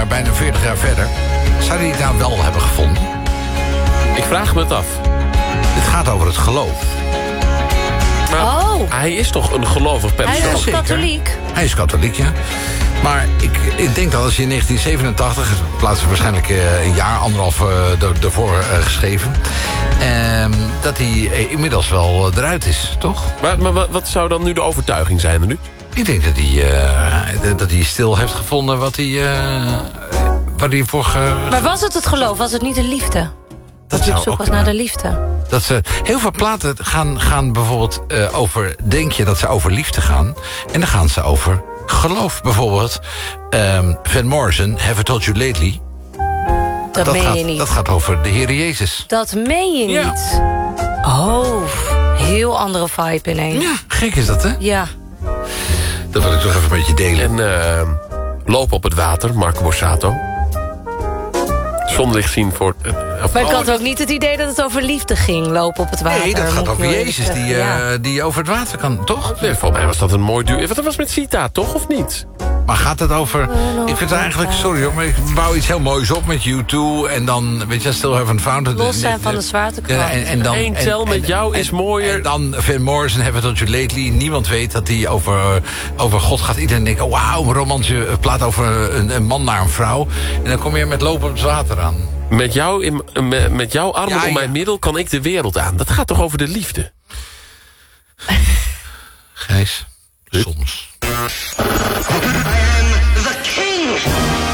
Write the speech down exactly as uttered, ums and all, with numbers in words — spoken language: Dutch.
jaar, bijna veertig jaar verder... zou hij het nou wel hebben gevonden? Ik vraag me het af. Het gaat over het geloof. Maar Oh. hij is toch een gelovig Hij persoon? is zeker. katholiek. Hij is katholiek, ja. Maar ik, ik denk dat als je in negentien zevenentachtig... het plaats is waarschijnlijk uh, een jaar, anderhalf uh, daarvoor uh, geschreven... Uh, dat hij uh, inmiddels wel uh, eruit is, toch? Maar, maar wat, wat zou dan nu de overtuiging zijn er nu? Ik denk dat hij, uh, dat hij stil heeft gevonden wat hij, uh, waar hij voor... Ge... Maar was het het geloof? Was het niet de liefde? Dat hij op zoek was naar de liefde. Dat ze, heel veel platen gaan, gaan bijvoorbeeld uh, over... denk je dat ze over liefde gaan... en dan gaan ze over geloof. Bijvoorbeeld um, Van Morrison, Have I Told You Lately... Dat, dat meen gaat, je niet. Dat gaat over de Heer Jezus. Dat meen je Ja. niet. Oh, heel andere vibe ineens. Ja, gek is dat, hè? Ja. Dat wil ik toch even met je delen. En uh, lopen op het water, Marco Borsato. Zonlicht zien voor... Uh, Maar ik Oh, had ook niet het idee dat het over liefde ging, lopen op het water. Nee, dat gaat Moet over ik wel Jezus even die, zeggen, uh, ja. die over het water kan, toch? Nee, volgens mij was dat een mooi duur. Dat was met Sita, toch? Of niet? Maar gaat het over... Ik vind het eigenlijk... Sorry hoor, maar ik bouw iets heel moois op met U twee... en dan, weet je, Still Haven't Found It. Los zijn van de zwaartekracht. Ja, en, en dan, Eén en- tel met en- jou en- is mooier. En dan Van Morrison, Have I Told You Lately. Niemand weet dat hij over, over God gaat. Iedereen denkt, oh, wauw, een romantische plaat over een, een man naar een vrouw. En dan kom je met lopen op het water aan. Met, jou in, met, met jouw armen Ja, om ja. mijn middel kan ik de wereld aan. Dat gaat toch over de liefde? Gijs, soms. I am the king.